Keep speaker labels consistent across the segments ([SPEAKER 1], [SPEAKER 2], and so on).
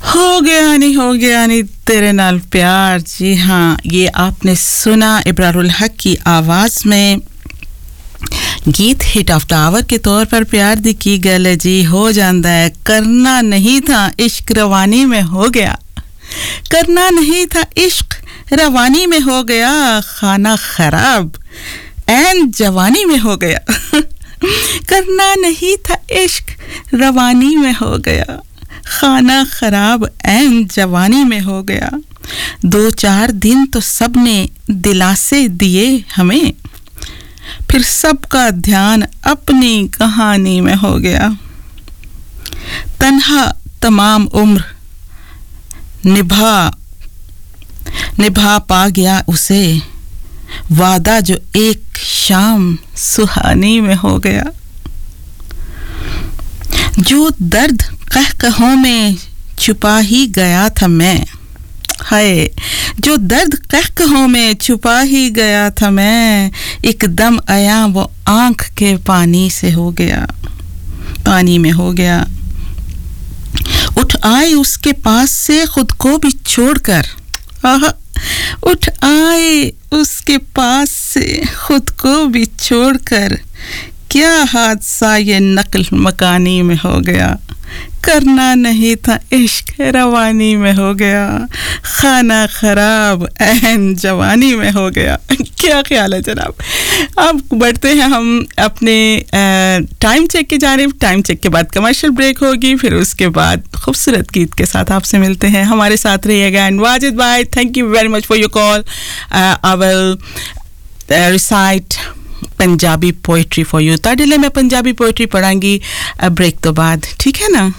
[SPEAKER 1] हो गया नहीं तेरे नाल प्यार। जी हाँ, ये आपने सुना इब्रारुल हक की आवाज़ में गीत हिट ऑफ द आवर के तौर पर प्यार दी की गल जी हो जाता है। करना नहीं था इश्क रवानी में हो गया, करना नहीं था इश्क रवानी में हो गया, खाना खराब ऐन जवानी में हो गया। करना नहीं था इश्क रवानी में हो गया, खाना खराब ऐन जवानी में हो गया। 2-4 दिन तो सबने दिलासे दिए हमें, फिर सबका ध्यान अपनी कहानी में हो गया। तन्हा तमाम उम्र निभा पा गया उसे, वादा जो एक शाम सुहानी में हो गया। जो दर्द कहकहों में छुपा ही गया था मैं, हाय जो दर्द कहकहों में छुपा ही गया था मैं, एकदम आया वो आंख के पानी से हो गया, पानी में हो गया। उठ आए उसके पास से खुद को भी छोड़कर, उठ आए उसके पास से खुद को भी छोड़कर, क्या हादसा ये नकल मकानी में हो गया। करना नहीं था इश्क रवानी में हो गया, खाना खराब ऐन जवानी में हो गया। क्या ख्याल है जनाब? अब बढ़ते हैं हम अपने टाइम चेक की जानिब। टाइम चेक के बाद कमर्शियल ब्रेक होगी, फिर उसके बाद खूबसूरत गीत के साथ आपसे मिलते हैं। हमारे साथ रहिएगा। एंड वाजिद भाई, thank you very much for your call. I will recite Punjabi poetry for you. ताड़े लिए मैं पंजाबी पोएट्री पढ़ांगी ब्रेक तो बाद, ठीक है ना?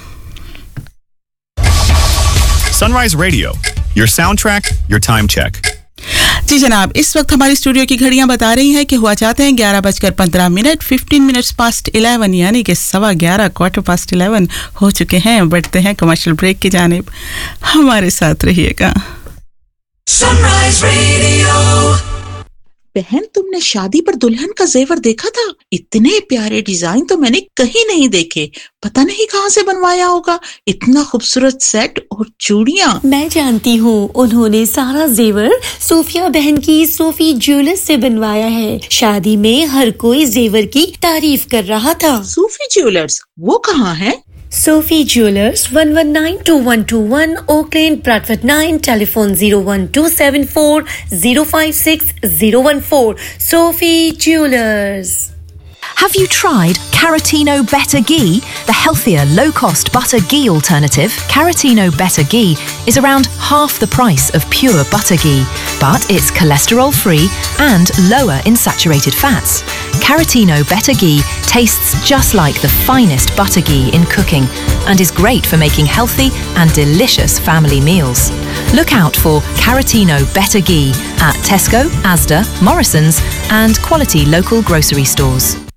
[SPEAKER 2] Sunrise Radio, your soundtrack, your time check.
[SPEAKER 1] जी जनाब, इस वक्त हमारी स्टूडियो की घड़ियां बता रही हैं कि हुआ चाहते हैं 11:15, 15 minutes past 11, यानी कि 11:15, 11:15 हो चुके हैं। बढ़ते हैं कमर्शियल ब्रेक की जानिब, हमारे साथ रहिएगा।
[SPEAKER 3] Sunrise Radio।
[SPEAKER 4] बहन, तुमने शादी पर दुल्हन का जेवर देखा था? इतने प्यारे डिजाइन तो मैंने कहीं नहीं देखे। पता नहीं कहाँ से बनवाया होगा। इतना खूबसूरत सेट और चूड़ियाँ।
[SPEAKER 5] मैं जानती हूँ, उन्होंने सारा जेवर सोफिया बहन की सोफी ज्वेलर्स से बनवाया है। शादी में हर कोई जेवर की तारीफ कर रहा था।
[SPEAKER 4] सोफी ज्वेलर्स, वो कहाँ है?
[SPEAKER 5] Sophie Jewelers, 1192121 Oak Lane, Bradford 9, telephone 01274 056 014. Sophie Jewelers.
[SPEAKER 6] Have you tried Caratino Better Ghee, the healthier, low-cost butter ghee alternative? Caratino Better Ghee is around half the price of pure butter ghee, but it's cholesterol-free and lower in saturated fats. Caratino Better Ghee tastes just like the finest butter ghee in cooking and is great for making healthy and delicious family meals. Look out for Caratino Better Ghee at Tesco, Asda, Morrisons and quality local grocery stores.